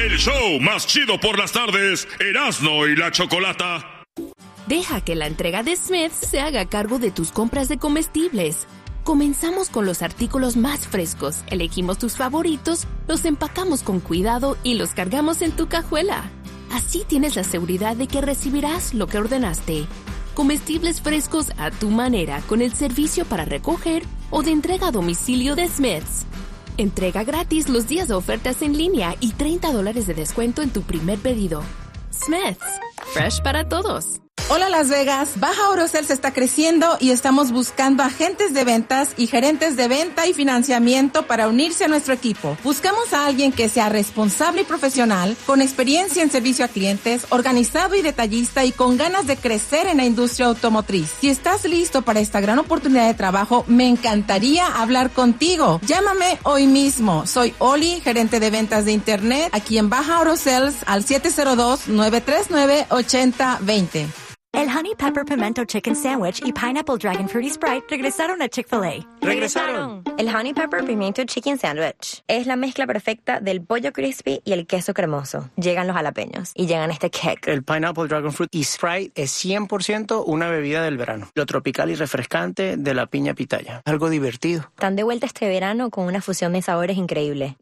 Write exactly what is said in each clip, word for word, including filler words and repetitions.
El show más chido por las tardes, Erasmo y la Chocolata. Deja que la entrega de Smith's se haga cargo de tus compras de comestibles. Comenzamos con los artículos más frescos, elegimos tus favoritos, los empacamos con cuidado y los cargamos en tu cajuela. Así tienes la seguridad de que recibirás lo que ordenaste. Comestibles frescos a tu manera con el servicio para recoger o de entrega a domicilio de Smith's. Entrega gratis los días de ofertas en línea y treinta dólares de descuento en tu primer pedido. Smith's, fresh para todos. Hola Las Vegas, Baja Orocels está creciendo y estamos buscando agentes de ventas y gerentes de venta y financiamiento para unirse a nuestro equipo. Buscamos a alguien que sea responsable y profesional, con experiencia en servicio a clientes, organizado y detallista y con ganas de crecer en la industria automotriz. Si estás listo para esta gran oportunidad de trabajo, me encantaría hablar contigo. Llámame hoy mismo. Soy Oli, gerente de ventas de internet, aquí en Baja Orocels al siete cero dos, nueve tres nueve, ocho cero dos cero. El Honey Pepper Pimento Chicken Sandwich y Pineapple Dragon Fruity Sprite regresaron a Chick-fil-A. ¡Regresaron! El Honey Pepper Pimiento Chicken Sandwich es la mezcla perfecta del pollo crispy y el queso cremoso. Llegan los jalapeños y llegan este kick. El Pineapple Dragon Fruit y Sprite es cien por ciento una bebida del verano. Lo tropical y refrescante de la piña pitaya. Algo divertido. Están de vuelta este verano con una fusión de sabores increíble.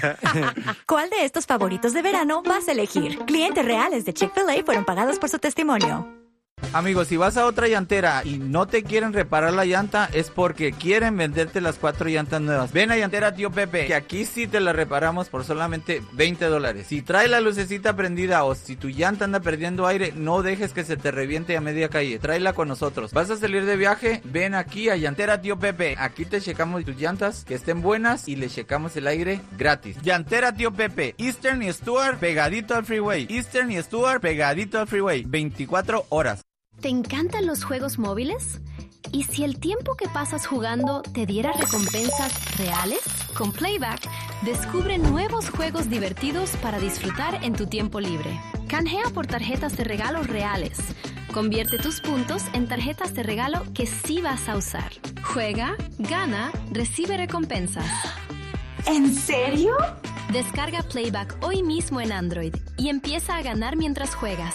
¿Cuál de estos favoritos de verano vas a elegir? Clientes reales de Chick-fil-A fueron pagados por su testimonio. Amigos, si vas a otra llantera y no te quieren reparar la llanta, es porque quieren venderte las cuatro llantas nuevas. Ven a Llantera Tío Pepe, que aquí sí te la reparamos por solamente veinte dólares. Si trae la lucecita prendida o si tu llanta anda perdiendo aire, no dejes que se te reviente a media calle. Tráela con nosotros. ¿Vas a salir de viaje? Ven aquí a Llantera Tío Pepe. Aquí te checamos tus llantas, que estén buenas, y le checamos el aire gratis. Llantera Tío Pepe, Eastern y Stuart, pegadito al freeway. Eastern y Stuart, pegadito al freeway. veinticuatro horas. ¿Te encantan los juegos móviles? ¿Y si el tiempo que pasas jugando te diera recompensas reales? Con Playback, descubre nuevos juegos divertidos para disfrutar en tu tiempo libre. Canjea por tarjetas de regalo reales. Convierte tus puntos en tarjetas de regalo que sí vas a usar. Juega, gana, recibe recompensas. ¿En serio? Descarga Playback hoy mismo en Android y empieza a ganar mientras juegas.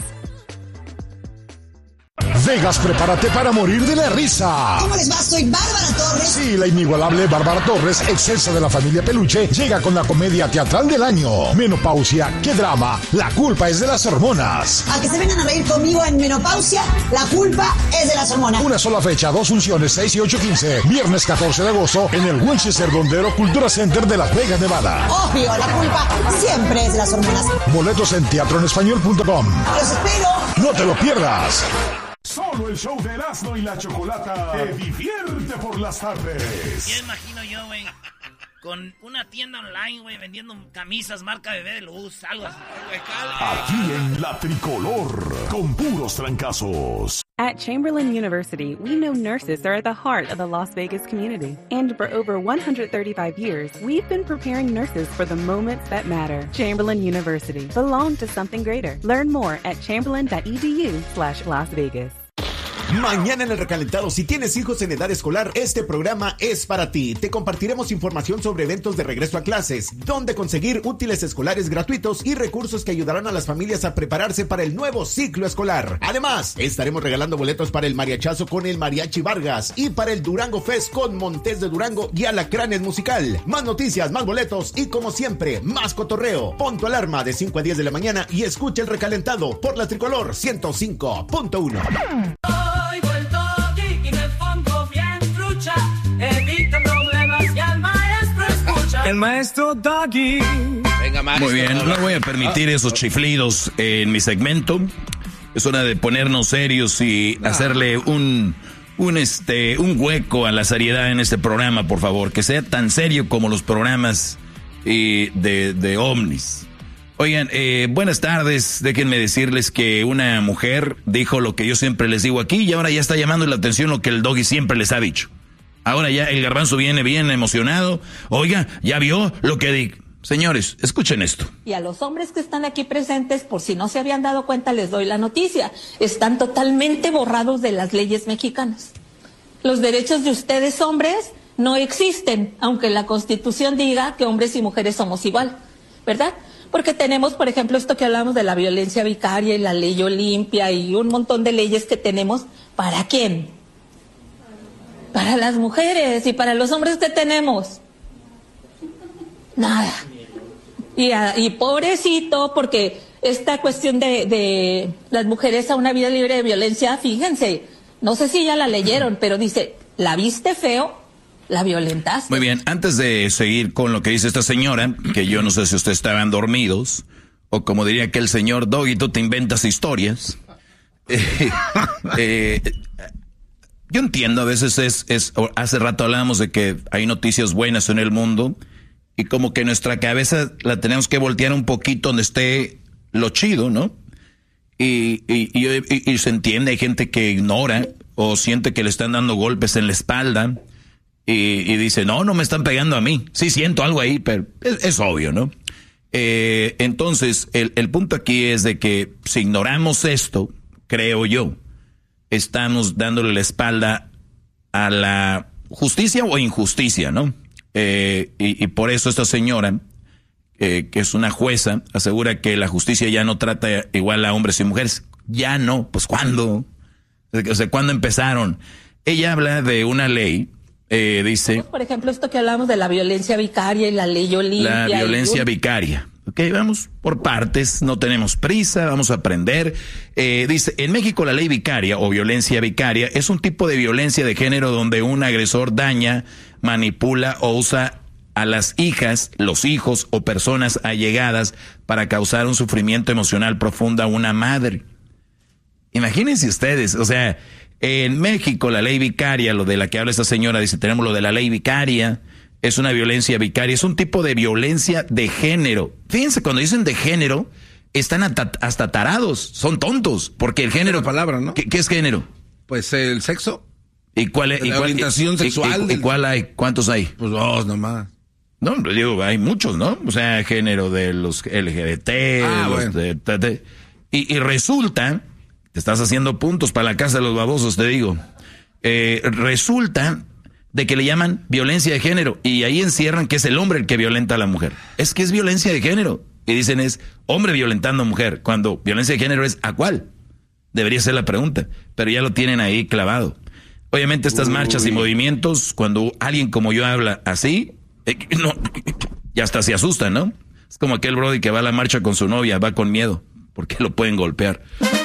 Vegas, prepárate para morir de la risa. ¿Cómo les va? Soy Bárbara Torres. Sí, la inigualable Bárbara Torres, excelsa de la familia Peluche, llega con la comedia teatral del año. Menopausia, qué drama, la culpa es de las hormonas. A que se vengan a reír conmigo en Menopausia, la culpa es de las hormonas. Una sola fecha, dos funciones, seis y ocho quince. Viernes catorce de agosto en el Winchester Dondero Cultura Center de Las Vegas, Nevada. Obvio, la culpa siempre es de las hormonas. Boletos en teatro en español punto com. ¡Los espero! ¡No te lo pierdas! Solo el show de Erasmo y la Chocolata te divierte por las tardes. Ya imagino yo, güey, con una tienda online, güey, vendiendo camisas marca Bebé de Luz, algo así. Aquí en La Tricolor, con puros trancazos. At Chamberlain University, we know nurses are at the heart of the Las Vegas community. And for over one hundred thirty-five years, we've been preparing nurses for the moments that matter. Chamberlain University. Belong to something greater. Learn more at chamberlain.edu slash Las Vegas. Mañana en El Recalentado, si tienes hijos en edad escolar, este programa es para ti. Te compartiremos información sobre eventos de regreso a clases, dónde conseguir útiles escolares gratuitos y recursos que ayudarán a las familias a prepararse para el nuevo ciclo escolar. Además, estaremos regalando boletos para el mariachazo con el Mariachi Vargas y para el Durango Fest con Montes de Durango y Alacranes Musical. Más noticias, más boletos y, como siempre, más cotorreo. Pon tu alarma de cinco a diez de la mañana y escucha El Recalentado por La Tricolor ciento cinco punto uno. El maestro Doggy. Venga, maestro. Muy bien, no voy a permitir esos chiflidos en mi segmento. Es hora de ponernos serios y ah. hacerle un, un, este, un hueco a la seriedad en este programa, por favor. Que sea tan serio como los programas eh, de, de ovnis. Oigan, eh, buenas tardes. Déjenme decirles que una mujer dijo lo que yo siempre les digo aquí y ahora ya está llamando la atención lo que el Doggy siempre les ha dicho. Ahora ya el garbanzo viene bien emocionado. Oiga, ¿ya vio lo que di? Señores, escuchen esto. Y a los hombres que están aquí presentes, por si no se habían dado cuenta, les doy la noticia. Están totalmente borrados de las leyes mexicanas. Los derechos de ustedes, hombres, no existen, aunque la Constitución diga que hombres y mujeres somos igual. ¿verdad? Porque tenemos, por ejemplo, esto que hablamos de la violencia vicaria y la ley Olimpia y un montón de leyes que tenemos. ¿Para quién? Para las mujeres. ¿Y para los hombres qué tenemos? Nada. Y, a, y pobrecito, porque esta cuestión de, de las mujeres a una vida libre de violencia, fíjense, no sé si ya la leyeron, pero dice, la viste feo, la violentaste. Muy bien, antes de seguir con lo que dice esta señora, que yo no sé si ustedes estaban dormidos, o como diría aquel señor, Doggy, tú te inventas historias. Eh, eh, yo entiendo, a veces es, es, hace rato hablábamos de que hay noticias buenas en el mundo, y como que nuestra cabeza la tenemos que voltear un poquito donde esté lo chido, ¿no? Y, y, y, y, y se entiende, hay gente que ignora, o siente que le están dando golpes en la espalda, Y, y dice, no, no me están pegando a mí. Sí siento algo ahí, pero es, es obvio, ¿no? Eh, entonces, el, el punto aquí es de que si ignoramos esto, creo yo, estamos dándole la espalda a la justicia o injusticia, ¿no? Eh, y, y por eso esta señora, eh, que es una jueza, asegura que la justicia ya no trata igual a hombres y mujeres. Ya no, pues ¿cuándo? O sea, ¿cuándo empezaron? Ella habla de una ley. Eh, dice, por ejemplo, esto que hablamos de la violencia vicaria y la ley Olimpia. La violencia y... vicaria. Ok, vamos por partes, no tenemos prisa, vamos a aprender. Eh, dice, en México la ley vicaria o violencia vicaria es un tipo de violencia de género donde un agresor daña, manipula o usa a las hijas, los hijos o personas allegadas para causar un sufrimiento emocional profundo a una madre. Imagínense ustedes, o sea... En México, la ley vicaria, lo de la que habla esta señora, dice, tenemos lo de la ley vicaria, es una violencia vicaria, es un tipo de violencia de género. Fíjense, cuando dicen de género, están hasta tarados, son tontos, porque el género... La palabra, ¿no? ¿Qué, qué es género? Pues el sexo. ¿Y cuál es? La y cuál, orientación y, sexual. Y, y, ¿Y cuál hay? ¿Cuántos hay? Pues dos nomás. No, digo, hay muchos, ¿no? O sea, género de los L G B T, ah, los bueno. de, de, de, y, y resulta... Te estás haciendo puntos para la casa de los babosos, te digo. Eh, resulta de que le llaman violencia de género y ahí encierran que es el hombre el que violenta a la mujer. Es que es violencia de género. Y dicen es hombre violentando a mujer, cuando violencia de género es ¿a cuál? Debería ser la pregunta, pero ya lo tienen ahí clavado. Obviamente estas Uy. marchas y movimientos, cuando alguien como yo habla así, eh, no, ya hasta se asustan, ¿no? Es como aquel brody que va a la marcha con su novia, va con miedo, porque lo pueden golpear.